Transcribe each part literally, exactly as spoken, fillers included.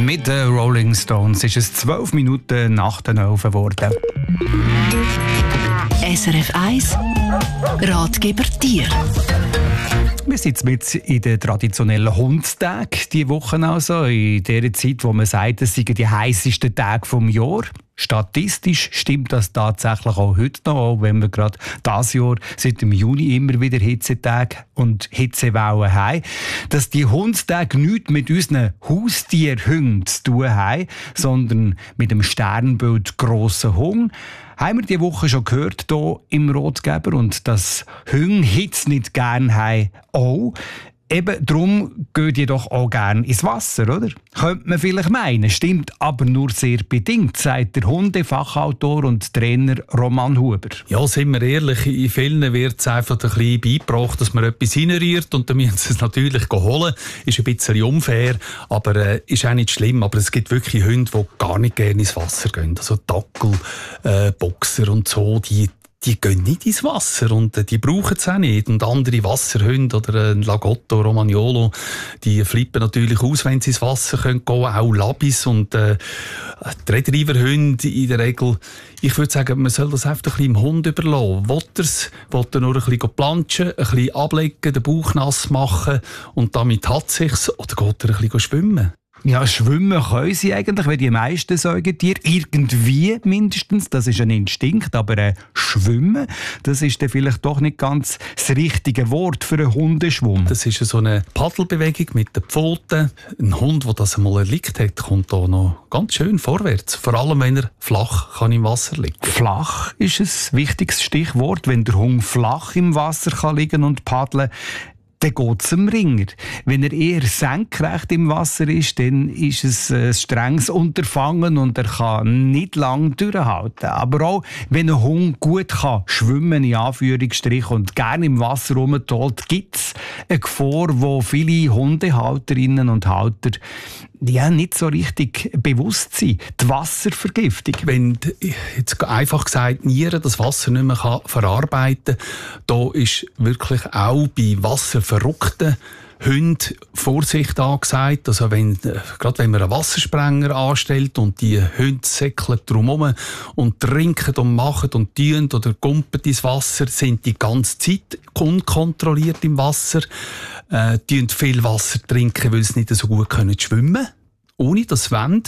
mit den Rolling Stones ist es zwölf Minuten nach den elf geworden. S R F eins Ratgeber Tier. Wir sind mit in den traditionellen Hundstagen diese Woche, also in der Zeit, wo man sagt, es seien die heißesten Tage des Jahres. Statistisch stimmt das tatsächlich auch heute noch, auch wenn wir gerade dieses Jahr seit dem Juni immer wieder Hitzetage und Hitzewellen haben. Dass die Hundstage nichts mit unseren Haustierhunden zu tun haben, sondern mit dem Sternbild grossen Hund, haben wir diese Woche schon gehört hier im Ratgeber. Und dass Hunde Hitze nicht gerne haben, auch. Eben darum geht jedoch auch gerne ins Wasser, oder? Könnte man vielleicht meinen, stimmt aber nur sehr bedingt, sagt der Hundefachautor und Trainer Roman Huber. Ja, sind wir ehrlich, in vielen wird es einfach ein bisschen beigebracht, dass man etwas hinrührt und dann müssen sie es natürlich holen. Ist ein bisschen unfair, aber äh, ist auch nicht schlimm. Aber es gibt wirklich Hunde, die gar nicht gerne ins Wasser gehen. Also Dackel, äh, Boxer und so, die Die gehen nicht ins Wasser und äh, die brauchen es auch nicht. Und andere Wasserhunde oder ein Lagotto, Romagnolo, die flippen natürlich aus, wenn sie ins Wasser gehen können. Auch Labis und äh, die Retrieverhunde in der Regel. Ich würde sagen, man soll das einfach ein bisschen dem Hund überlassen. Will er es, will er nur ein bisschen planschen, ein bisschen ablegen, den Bauch nass machen und damit hat es sich's, oder geht er ein bisschen schwimmen? Ja, schwimmen können sie eigentlich, wie die meisten Säugetiere. Irgendwie mindestens, das ist ein Instinkt. Aber äh, schwimmen, das ist dann vielleicht doch nicht ganz das richtige Wort für einen Hundeschwumm. Das ist so eine Paddelbewegung mit den Pfoten. Ein Hund, der das einmal erlickt hat, kommt da noch ganz schön vorwärts. Vor allem, wenn er flach kann im Wasser liegen kann. Flach ist ein wichtiges Stichwort. Wenn der Hund flach im Wasser kann liegen und paddeln, dann geht es um Ringer. Wenn er eher senkrecht im Wasser ist, dann ist es ein strenges Unterfangen und er kann nicht lange durchhalten. Aber auch wenn ein Hund gut kann schwimmen, in Anführungsstrichen, und gerne im Wasser rumtolt, gibt es eine Gefahr, wo viele Hundehalterinnen und Halter ja, nicht so richtig bewusst sind. Die Wasservergiftung. Wenn jetzt einfach gesagt Nieren das Wasser nicht mehr kann verarbeiten kann, da ist wirklich auch bei wasserverrückten Hunden Vorsicht angesagt. Also wenn, gerade wenn man einen Wassersprenger anstellt und die Hunde säckeln drumherum und trinken und machen und tun oder gumpen ins Wasser, sind die ganze Zeit unkontrolliert im Wasser, äh, tun viel Wasser trinken, weil sie nicht so gut können schwimmen, ohne dass sie wollen.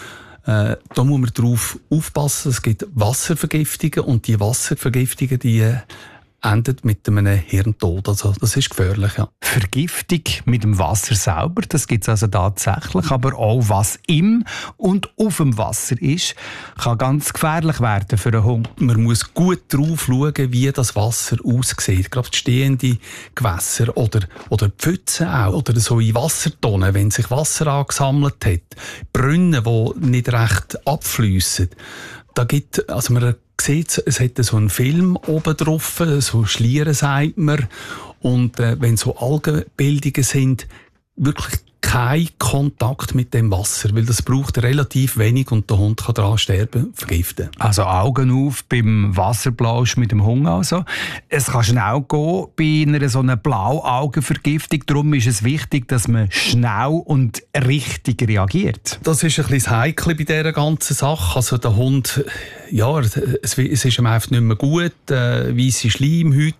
Äh, da muss man darauf aufpassen, es gibt Wasservergiftungen und die Wasservergiftungen, die äh, endet mit einem Hirntod. Also das ist gefährlich, ja. Vergiftung mit dem Wasser selber, das gibt es also tatsächlich, aber auch was im und auf dem Wasser ist, kann ganz gefährlich werden für einen Hund. Man muss gut drauf schauen, wie das Wasser aussieht. Gerade stehende Gewässer oder, oder Pfützen auch, oder so in Wassertonnen, wenn sich Wasser angesammelt hat. Brunnen, die nicht recht abfliessen. Da gibt, also man sieht, es hat so einen Film oben drauf, so Schlieren sagt man. Und äh, wenn so Algenbildungen sind, wirklich kein Kontakt mit dem Wasser, weil das braucht relativ wenig und der Hund kann daran sterben, vergiften. Also Augen auf beim Wasserplausch mit dem Hund also. Es kann schnell gehen bei einer so einer Blauaugenvergiftung. Darum ist es wichtig, dass man schnell und richtig reagiert. Das ist ein bisschen das Heikle bei dieser ganzen Sache. Also der Hund, ja, es, es ist ihm einfach nicht mehr gut. Äh, weisse Schleimhäute.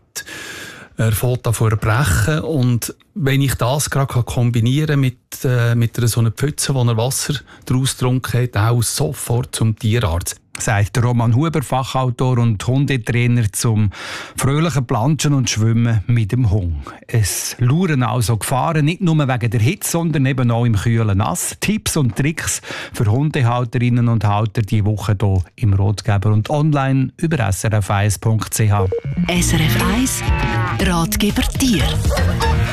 Er fällt da vor Erbrechen und wenn ich das gerade kombinieren mit, äh, mit einer so einer Pfütze, wo er Wasser daraus getrunken hat, auch sofort zum Tierarzt. Sagt Roman Huber, Fachautor und Hundetrainer zum fröhlichen Planschen und Schwimmen mit dem Hund. Es lauern also Gefahren, nicht nur wegen der Hitze, sondern eben auch im kühlen Nass. Tipps und Tricks für Hundehalterinnen und Halter diese Woche hier im Ratgeber und online über s r f eins punkt c h. S R F eins Ratgeber Tier.